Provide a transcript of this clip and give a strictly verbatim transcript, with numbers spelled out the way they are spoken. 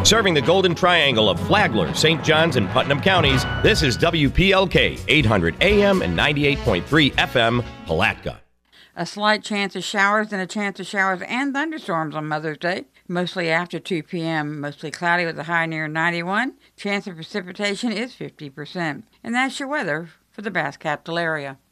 Serving the Golden Triangle of Flagler, Saint Johns, and Putnam counties, this is W P L K, eight hundred A M and ninety-eight point three F M, Palatka. A slight chance of showers and a chance of showers and thunderstorms on Mother's Day, mostly after two p.m. Mostly cloudy with a high near ninety-one. Chance of precipitation is fifty percent. And that's your weather for the Bass Capital area.